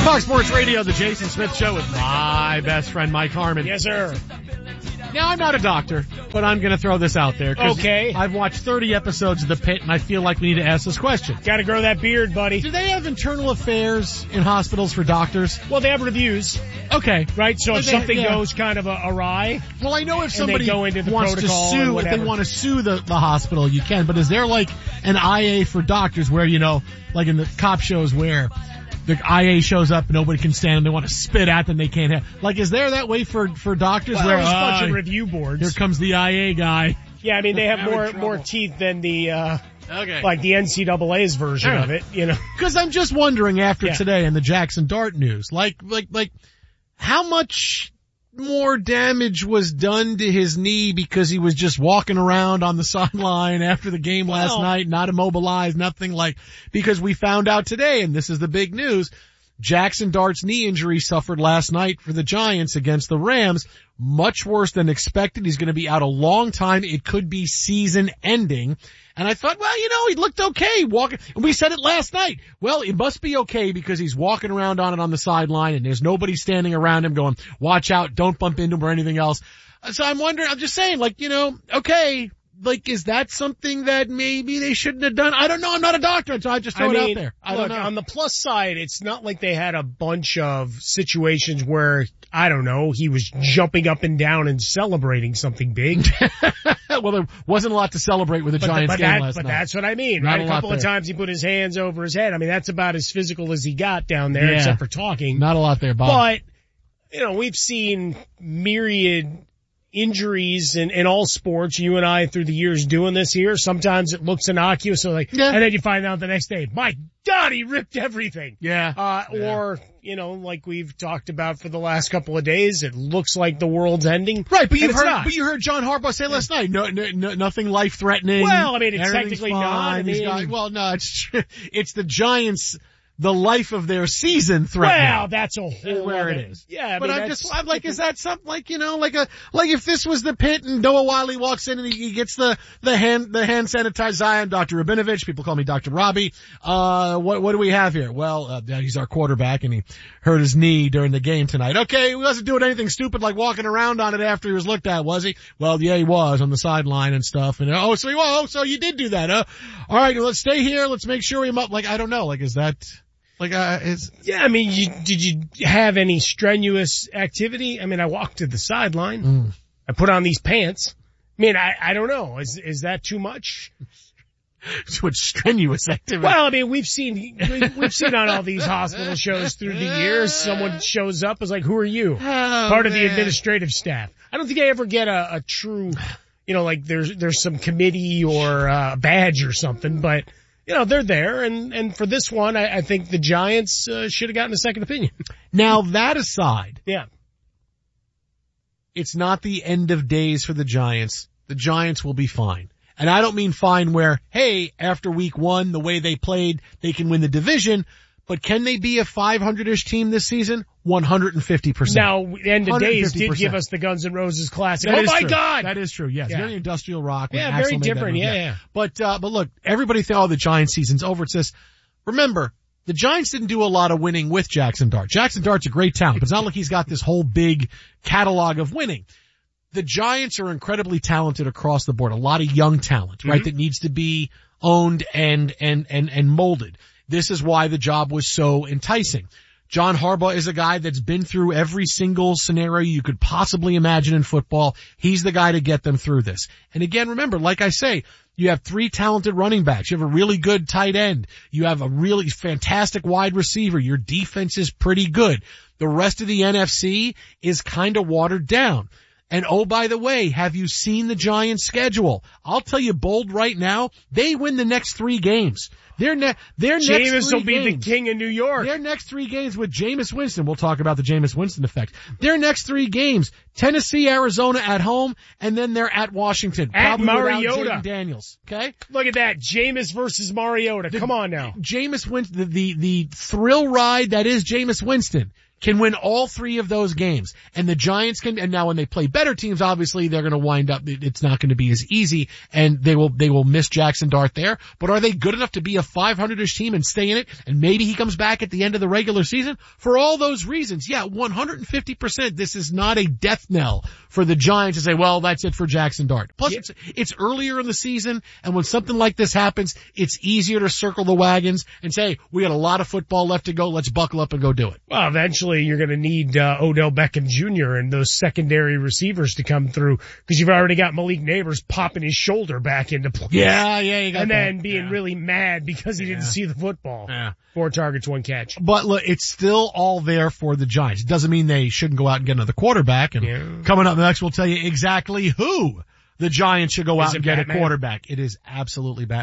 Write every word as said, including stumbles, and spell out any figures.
Fox Sports Radio, the Jason Smith Show with my best friend Mike Harmon. Yes, sir. Now, I'm not a doctor, but I'm going to throw this out there. Okay. I've watched thirty episodes of The Pit, and I feel like we need to ask this question. Got to grow that beard, buddy. Do they have internal affairs in hospitals for doctors? Well, they have reviews. Okay. Right? So if They- something yeah. goes kind of a, awry. Well, I know if And somebody they go into the wants to protocol and sue, if they whatever. want to sue the, the hospital, you can. But is there like an I A for doctors where, you know, like in the cop shows where the I A shows up and nobody can stand them, they want to spit at them, they can't have. Like, is there that way for, for doctors Well, where, there's a bunch uh, of review boards. here comes the I A guy? Yeah, I mean, they have Having more trouble. more teeth than the, uh, Okay. like the N C double A's version Yeah. of it, you know. Cause I'm just wondering after Yeah. today and the Jackson Dart news, like, like, like, how much more damage was done to his knee because he was just walking around on the sideline after the game last Well- night, not immobilized, nothing like, because we found out today, and this is the big news, Jackson Dart's knee injury suffered last night for the Giants against the Rams. Much worse than expected. He's going to be out a long time. It could be season ending. And I thought, well, you know, he looked okay walking. And we said it last night. Well, it must be okay because he's walking around on it on the sideline and there's nobody standing around him going, watch out, don't bump into him or anything else. So I'm wondering, I'm just saying, like, you know, okay, like, is that something that maybe they shouldn't have done? I don't know. I'm not a doctor, so I just throw I it mean, out there. I look, don't know. on the plus side, it's not like they had a bunch of situations where, I don't know, he was jumping up and down and celebrating something big. Well, there wasn't a lot to celebrate with the But, Giants but, game that, last but night. that's what I mean, Not right? a A lot couple of there. times he put his hands over his head. I mean, that's about as physical as he got down there, Yeah. except for talking. Not a lot there, Bob. But, you know, we've seen myriad injuries in, in all sports, you and I through the years doing this here. Sometimes it looks innocuous, so like, Yeah. and then you find out the next day, my God, he ripped everything. Yeah. Uh, Yeah. or, you know, like we've talked about for the last couple of days, it looks like the world's ending. Right, but you And it's heard, not. but you heard John Harbaugh say last night, no, no, no nothing life threatening. Well, I mean, it's Everything's technically fine. not. I He's mean- got- well, no, it's it's the Giants, the life of their season threatening. Well, that's a whole where other- it is. Yeah, I but mean, I'm that's- just, I'm like, is that something like, you know, like a, like if this was the Pit and Noah Wiley walks in and he, he gets the, the hand, the hand sanitized Zion, Doctor Rabinovich, people call me Doctor Robbie. Uh, what, what do we have here? Well, uh, he's our quarterback and he hurt his knee during the game tonight. Okay, he wasn't doing anything stupid like walking around on it after he was looked at, was he? Well, yeah, he was on the sideline and stuff. And, oh, so he, oh, so you did do that, huh? All right, well, let's stay here. Let's make sure we, mu- like, I don't know, like, is that, Like, uh, is, Yeah, I mean, you, did you have any strenuous activity? I mean, I walked to the sideline. Mm. I put on these pants. I mean, I, I don't know. Is, is that too much? what strenuous activity? Well, I mean, we've seen, we- we've seen on all these hospital shows through the years, someone shows up as like, who are you? Oh, Part of the man. administrative staff. I don't think I ever get a, a true, you know, like there's, there's some committee or uh badge or something, but you know, they're there. And, and for this one, I, I think the Giants uh, should have gotten a second opinion. Now, that aside, Yeah. it's not the end of days for the Giants. The Giants will be fine. And I don't mean fine where, hey, after week one, the way they played, they can win the division. But can they be a five hundred-ish team this season? one hundred fifty percent. Now, End of Days did one hundred fifty percent. give us the Guns N' Roses classic. That oh is my true. God! That is true, yes. Yeah. Very industrial rock. when Yeah, Axl very made that different. move, Yeah, yeah. But, uh, but look, everybody think, oh, the Giants season's over. It's this. Remember, the Giants didn't do a lot of winning with Jackson Dart. Jackson Dart's a great talent, but it's not like he's got this whole big catalog of winning. The Giants are incredibly talented across the board. A lot of young talent, right, Mm-hmm. that needs to be owned and, and, and, and molded. This is why the job was so enticing. John Harbaugh is a guy that's been through every single scenario you could possibly imagine in football. He's the guy to get them through this. And again, remember, like I say, you have three talented running backs. You have a really good tight end. You have a really fantastic wide receiver. Your defense is pretty good. The rest of the N F C is kind of watered down. And oh, by the way, have you seen the Giants' schedule? I'll tell you bold right now, they win the next three games. Their, ne- their next Jameis three will be games, the king of New York. Their next three games with Jameis Winston, we'll talk about the Jameis Winston effect. Their next three games, Tennessee, Arizona at home, and then they're at Washington. At probably without Mariota. Jaden Daniels. Okay? Look at that. Jameis versus Mariota. Come on now. Jameis Winston, the, the, the thrill ride that is Jameis Winston can win all three of those games. And the Giants can, and now when they play better teams, obviously they're going to wind up, it's not going to be as easy, and they will, they will miss Jackson Dart there. But are they good enough to be a five hundred-ish team and stay in it? And maybe he comes back at the end of the regular season? For all those reasons, yeah, one hundred fifty percent, this is not a death knell for the Giants to say, well, that's it for Jackson Dart. Plus, yeah. it's, it's earlier in the season, and when something like this happens, it's easier to circle the wagons and say, we got a lot of football left to go, let's buckle up and go do it. Well, eventually you're going to need uh, Odell Beckham Junior and those secondary receivers to come through, because you've already got Malik Neighbors popping his shoulder back into place. Yeah, yeah, you got And that. then being yeah. really mad because he yeah. didn't see the football. Yeah. Four targets, one catch. But look, it's still all there for the Giants. It doesn't mean they shouldn't go out and get another quarterback. And yeah. coming up next, we'll tell you exactly who the Giants should go Is out and it get Batman? a quarterback. It is absolutely bad.